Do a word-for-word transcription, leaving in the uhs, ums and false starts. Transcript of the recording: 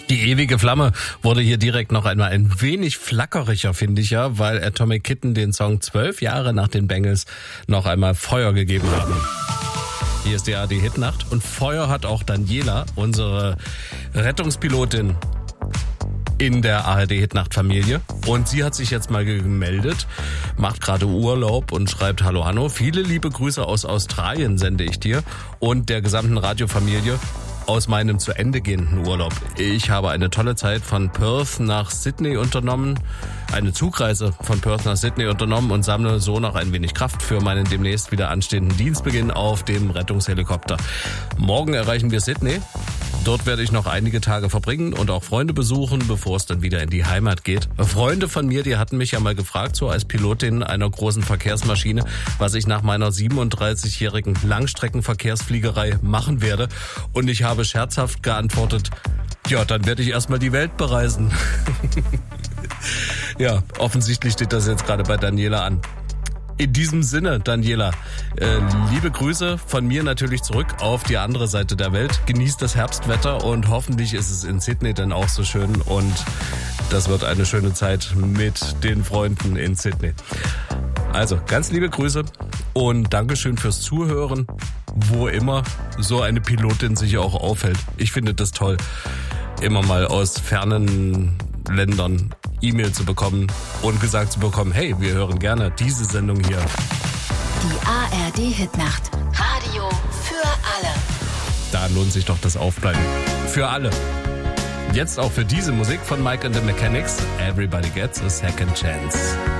Die ewige Flamme wurde hier direkt noch einmal ein wenig flackeriger, finde ich ja, weil Atomic Kitten den Song zwölf Jahre nach den Bengals noch einmal Feuer gegeben haben. Hier ist die A R D-Hitnacht und Feuer hat auch Daniela, unsere Rettungspilotin in der A R D-Hitnacht-Familie. Und sie hat sich jetzt mal gemeldet, macht gerade Urlaub und schreibt: Hallo Hanno, viele liebe Grüße aus Australien sende ich dir und der gesamten Radiofamilie aus meinem zu Ende gehenden Urlaub. Ich habe eine tolle Zeit von Perth nach Sydney unternommen, eine Zugreise von Perth nach Sydney unternommen und sammle so noch ein wenig Kraft für meinen demnächst wieder anstehenden Dienstbeginn auf dem Rettungshelikopter. Morgen erreichen wir Sydney. Dort werde ich noch einige Tage verbringen und auch Freunde besuchen, bevor es dann wieder in die Heimat geht. Freunde von mir, die hatten mich ja mal gefragt, so als Pilotin einer großen Verkehrsmaschine, was ich nach meiner siebenunddreißigjährigen Langstreckenverkehrsfliegerei machen werde. Und ich habe scherzhaft geantwortet: Ja, dann werde ich erstmal die Welt bereisen. Ja, offensichtlich steht das jetzt gerade bei Daniela an. In diesem Sinne, Daniela, äh, liebe Grüße von mir natürlich zurück auf die andere Seite der Welt. Genießt das Herbstwetter und hoffentlich ist es in Sydney dann auch so schön und das wird eine schöne Zeit mit den Freunden in Sydney. Also, ganz liebe Grüße und Dankeschön fürs Zuhören, wo immer so eine Pilotin sich auch aufhält. Ich finde das toll, immer mal aus fernen Ländern E-Mail zu bekommen und gesagt zu bekommen: Hey, wir hören gerne diese Sendung hier. Die A R D-Hitnacht. Radio für alle. Da lohnt sich doch das Aufbleiben. Für alle. Jetzt auch für diese Musik von Mike and the Mechanics. Everybody gets a second chance.